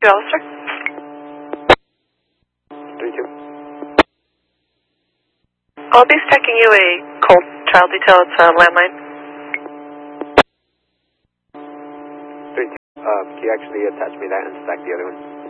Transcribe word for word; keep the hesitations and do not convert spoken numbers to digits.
Officer. three two. I'll be stacking you a cold child detail. It's a landline. three two. Uh, can you actually attach me that and stack the other one?